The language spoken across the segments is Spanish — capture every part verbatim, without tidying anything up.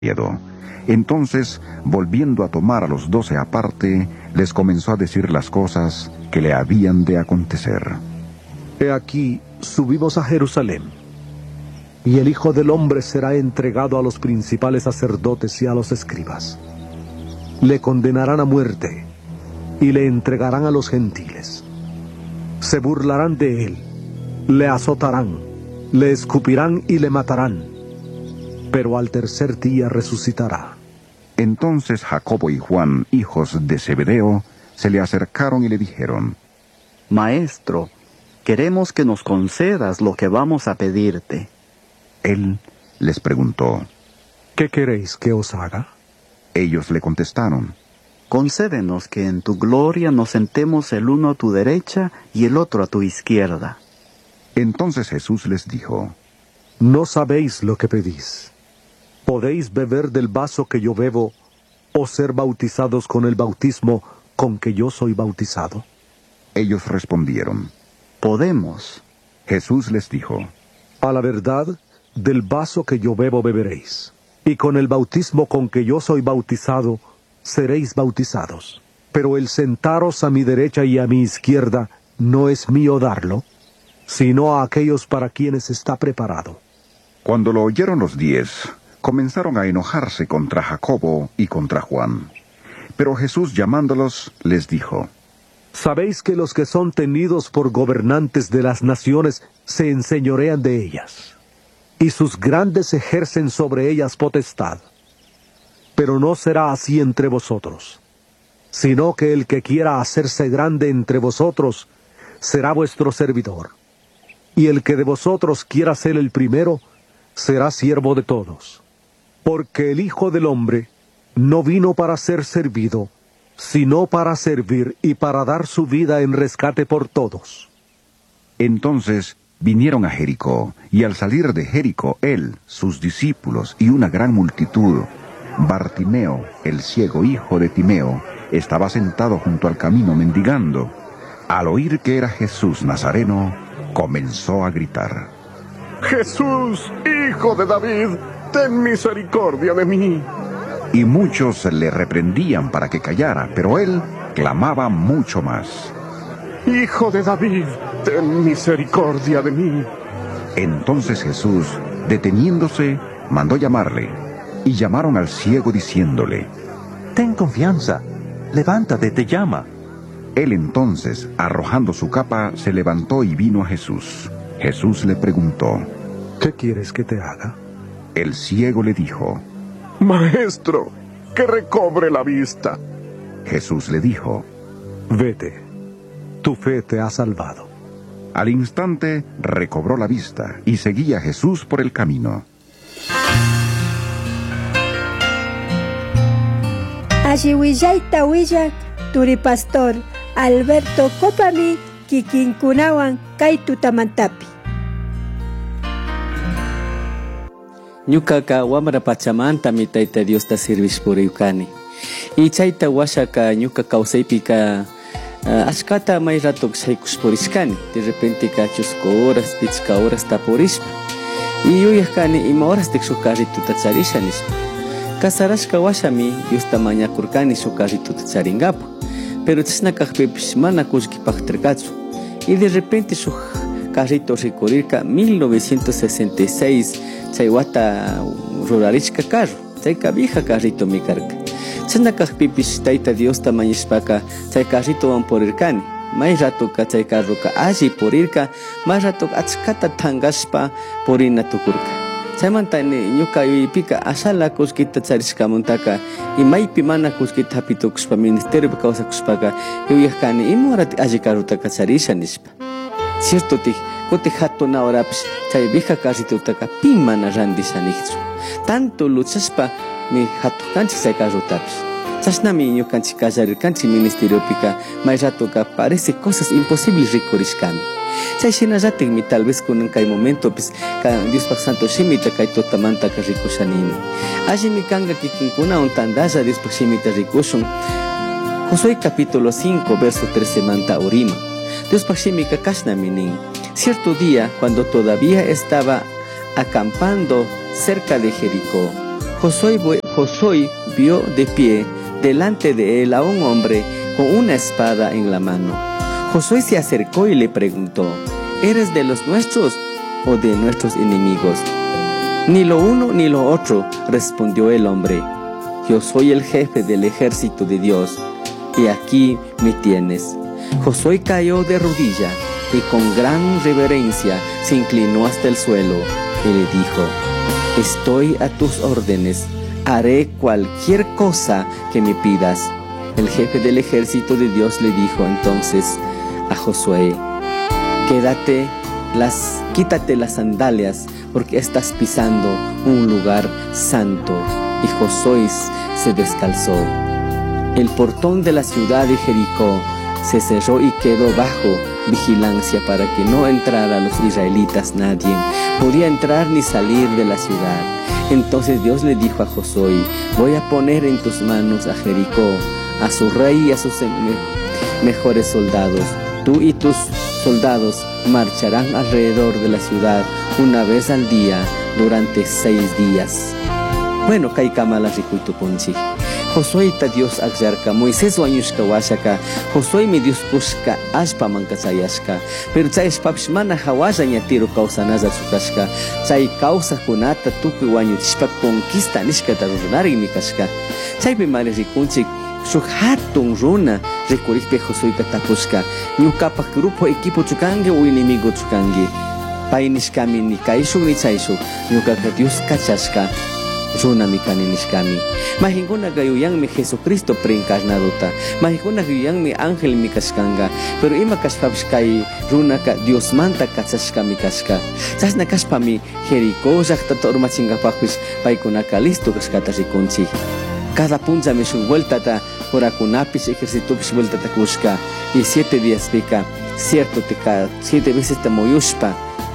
miedo. Entonces, volviendo a tomar a los doce aparte, les comenzó a decir las cosas que le habían de acontecer. He aquí, subimos a Jerusalén, y el Hijo del Hombre será entregado a los principales sacerdotes y a los escribas. Le condenarán a muerte, y le entregarán a los gentiles. Se burlarán de él, le azotarán, le escupirán y le matarán, pero al tercer día resucitará. Entonces Jacobo y Juan, hijos de Zebedeo, se le acercaron y le dijeron: Maestro, queremos que nos concedas lo que vamos a pedirte. Él les preguntó: ¿Qué queréis que os haga? Ellos le contestaron: Concédenos que en tu gloria nos sentemos el uno a tu derecha y el otro a tu izquierda. Entonces Jesús les dijo: No sabéis lo que pedís. ¿Podéis beber del vaso que yo bebo, o ser bautizados con el bautismo con que yo soy bautizado? Ellos respondieron: Podemos. Jesús les dijo: A la verdad, del vaso que yo bebo beberéis, y con el bautismo con que yo soy bautizado, seréis bautizados. Pero el sentaros a mi derecha y a mi izquierda no es mío darlo, sino a aquellos para quienes está preparado. Cuando lo oyeron los diez, comenzaron a enojarse contra Jacobo y contra Juan. Pero Jesús, llamándolos, les dijo: Sabéis que los que son tenidos por gobernantes de las naciones se enseñorean de ellas, y sus grandes ejercen sobre ellas potestad. Pero no será así entre vosotros, sino que el que quiera hacerse grande entre vosotros será vuestro servidor, y el que de vosotros quiera ser el primero será siervo de todos. Porque el Hijo del Hombre no vino para ser servido, sino para servir y para dar su vida en rescate por todos. Entonces vinieron a Jericó, y al salir de Jericó, él, sus discípulos y una gran multitud, Bartimeo, el ciego hijo de Timeo, estaba sentado junto al camino mendigando. Al oír que era Jesús Nazareno, comenzó a gritar: Jesús, hijo de David, ten misericordia de mí. Y muchos le reprendían para que callara, pero él clamaba mucho más: Hijo de David, ten misericordia de mí. Entonces Jesús, deteniéndose, mandó llamarle, y llamaron al ciego diciéndole: Ten confianza, levántate, te llama. Él entonces, arrojando su capa, se levantó y vino a Jesús. Jesús le preguntó: ¿Qué quieres que te haga? El ciego le dijo: Maestro, que recobre la vista. Jesús le dijo: Vete, tu fe te ha salvado. Al instante recobró la vista y seguía a Jesús por el camino. Ashiwillaita willak turipastor Alberto Copami kikinkunawan kay tutamantapi. Ñukaqa wamra pachamantami Tayta Diosta sirvispuriwkani. Y chayta washaka ñuka kawsaypika uh, ashkata may ratok saykuspurishkani. De repente ka chusco horas, pichka horas tapurishpa. Y yuyakani ima horas tek sukarrituta charisha nishpa. Kasarashka washami Diosta mañakurkani sukarrituta charingapu. Pero chasnakaqpipish mana kullkipaqtirqachu. Y de repente su carrito rikurirka mil novecientos sesenta y seis chay wata rurarishka carro, chayka vieja carrito mi karka. Chasnakaqpipish Tayta Diosta mañashpaka chay carritowan purirkani. May ratoka chay carroka alli purirka, may ratoka achkata thangashpa purina tukurka. Chaymantani ñuka yuyaypika ashala kullkita charishkamuntaka y maypi mana kullkita hapitukushpa ministeriopi kawsakushpaka yuyakani imurati alli carrotaka charisha nishpa. Cierto ti kuti hatuna horapish chay vieja carritutaka pi mana randisha nijchu. Tanto luchashpa mi hatukanchik chay carrotapish. Chashnami ñukanchik kallarirkanchik ministeriopika may ratoka parece cosas imposibles rikurishkami. Chayshina ratikmi tal vez kunan kay momentopis Diospak Santo Shimita kay tutamantaka rikushanini. Allimi kanga kikinkunawan tandalla Diospak Shimita rikushun. Josué capítulo cinco verso trece manta urima. Diospak Shimika kashnami nin. Cierto día, cuando todavía estaba acampando cerca de Jericó, Josué, Josué vio de pie delante de él a un hombre con una espada en la mano. Josué se acercó y le preguntó: ¿eres de los nuestros o de nuestros enemigos? Ni lo uno ni lo otro, respondió el hombre. Yo soy el jefe del ejército de Dios, y aquí me tienes. Josué cayó de rodilla y con gran reverencia se inclinó hasta el suelo y le dijo: estoy a tus órdenes, haré cualquier cosa que me pidas. El jefe del ejército de Dios le dijo entonces a Josué: quédate las, quítate las sandalias, porque estás pisando un lugar santo. Y Josué se descalzó. El portón de la ciudad de Jericó se cerró y quedó bajo vigilancia para que no entrara los israelitas. Nadie podía entrar ni salir de la ciudad. Entonces Dios le dijo a Josué: voy a poner en tus manos a Jericó, a su rey y a sus mejores soldados. Tú y tus soldados marcharán alrededor de la ciudad una vez al día durante seis días. Bueno, kay kamala rikuito ponchi. Josué ta Dios agarca, Moisés wañushka washaka, Josué mi Dios kushka ashpa mankasayashka. Pero chay shpapish mana hawasha ñatiro kawsanaza sukashka. Chay kawsa kunata tukuy wañuchishpa conquista nishkata rurunari mikashka. Chaypi mari rikunchik shuk hatun runa rikurikpe Josué ta tapushka. Ñukapak grupo equipo chukangi o enemigo chukangi. Pay nishkami ni kayshuk ni chayshuk. Ñukaka Dios kachashka. Runa mikani nishkami. Mahinguna gayuyang mi Jesucristo preencarnaduta. Mahinguna gayuyang mi ángel mikashkanga. Pero ima kashpapish kay runa ka Dios manta kachashka mikashka. Chasna kashpami Jericó llaqta tormachingapakpish paykunaka listo kashkata rikunchi. Cada punza me shuk vueltata horakunapish ejércitopish vueltata kushka. Y siete días pika cierto te ka siete veces te moyushpa.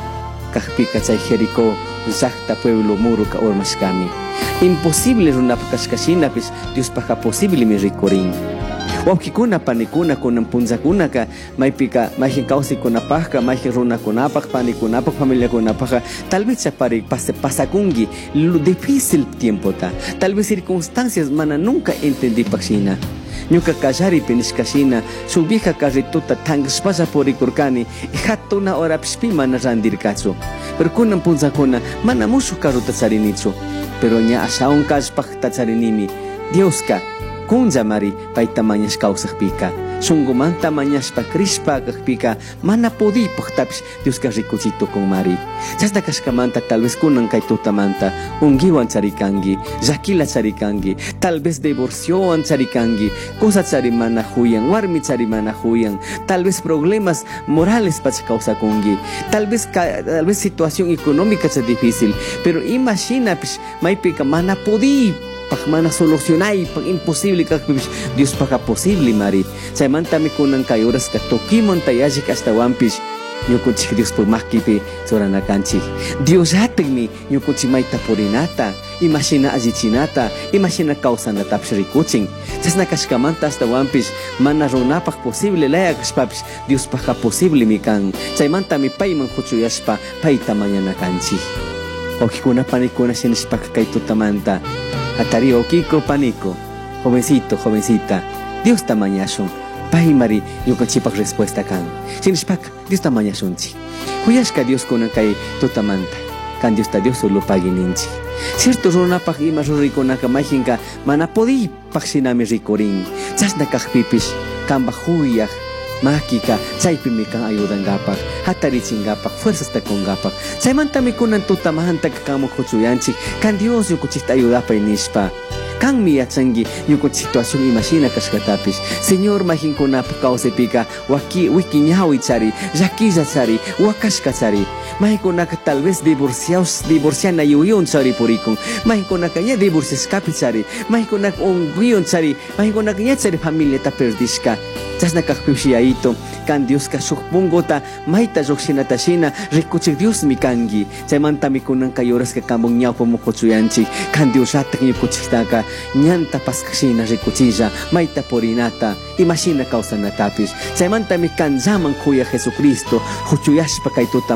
Kajpika chay Jericó llaqta pueblo muru ka ormashkami. Imposible runapakashkashina pues Dios paja posible mi rikorin. Wawkikuna panikuna kunan punzakuna ka maypika mayhin kawsi kunapajka mayhin runa kunapaj panikunapaj familia kunapaj tal vez chapari pase pasakungi lo difícil tiempo ta tal vez circunstancias mana nunca entendí pakshina. Ñuka kallari penishkashina su vieja carrituta tangspasa por ikurkani y hatuna hora pishpi mana randirkachu. Pero kunan punzakuna mana mushu karuta charinichu. Pero ña ashaun kashpaj tacharinimi Dioska kunja mari paita mañas kausajpika. Shungumanta mañaspa krishpa kajpika mana podi pajtapish Dioska rikuchito con mari. Chasna kashkamanta tal vez kunan kaitutamanta ungiwan charikangi, yakila charikangi, tal vez divorcioan charikangi, cosa charimana huyan, warmi charimana huyan, tal vez problemas morales pach causakungi, tal vez tal vez situación económica cha difícil, pero imagina pish maipika mana podi pagmana solucionay pag imposible kakpish Dios paga posible mari. Say mantami kunan kayoras ka tokimon tayajik hasta wampish ñukunchik Dios por makipi soranakanchik. Dios hatigmi ñukunchik may tapurinata, imagina ajichinata, imagina kausanata pshrikuching. Chasna kashkamanta hasta wampish mana runapag posible layakashpapish Dios paga posible mikan. Say mantami payman huchuyashpa payta mañana kanchik. Okikuna panikuna sinishpaka kay tutamanta. Atario Kiko Panico, jovencito, jovencita, Dios tamañashun, Pahimari, yukachipak respuesta kan. Sinishpak, Dios tamañashunchi. Huyashka Dios kunakai tutamanta, kan Dios ta Dios solo pagininchi. Cierto runapak ima rurikunaka majinka, manapodi paksinami rikorin. Chasna kakpipish, kamba huyah. Makika, chaypi mi kan ayudan gapak, hatarichin gapak, fuerzas ta con gapak. Chaymanta mi kunan tutamahanta kakamo kuchuyanchik, kan Dios yukuchita ayudapa inishpa. Kan mi yachangi yukut situación imagina kashkatapish. Señor majin kunapa kausepika, waki wiki ñawi chari, yakilla chari, wakashka chari. Mahikunaka tal vez divorciados, divorciana yuyon chari porikon. Mahikunaka ya divorcias kapi chari, mahikunaka unguyon chari, mahikunaka ya chari familia ta perdishka. Chasna kakpushiaito, kan Dios ka shukpungota, maita jokshinatashina, rikuchik Dios mi kangi. Chaymanta mi kunan kayoras ka kambong ñawpo mo kutsuyanchik, kan Dios atak niyo kuchistaka, ñanta paskashina rikuchilla, maita porinata, imagina kausanatapis. Chaymanta mi kanzaman kuya Jesucristo, huchuyashpa kay tutamanta ka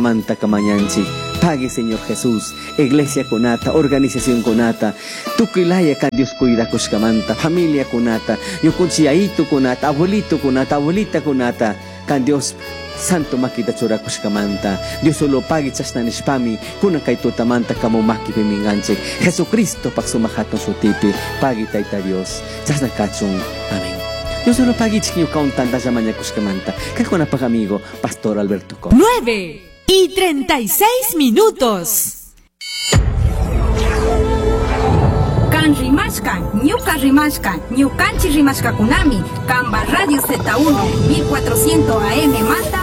mañanchi. Pague, Señor Jesús, iglesia conata, organización conata, tuquilaya can Dios cuida cuscamanta, familia conata, yukunchiaito conata, abuelito conata, abuelita conata, can Dios santo makita chura cuscamanta, Dios solo pague chasnan spami, kuna kay tutamanta kamo maki piminganche, Jesucristo paksumahaton su tipi, pague taita Dios, chasna kachung, amén. Dios solo pague chiquillo kaun tanta zamanya cuscamanta, kakuna pag amigo, Pastor Alberto Co. nueve y treinta y seis minutos. Kan rimashka, ñuka rimashka, ñukanchi rimashka kunami, Kamba Radio Z uno, mil cuatrocientos A M manta.